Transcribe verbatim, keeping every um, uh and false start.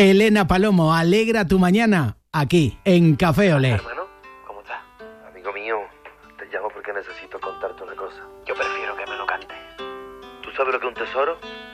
Elena Palomo, alegra tu mañana aquí en Café Olé. Hermano, ¿cómo estás? Amigo mío, te llamo porque necesito contarte una cosa. Yo prefiero que me lo cantes. ¿Tú sabes lo que es un tesoro?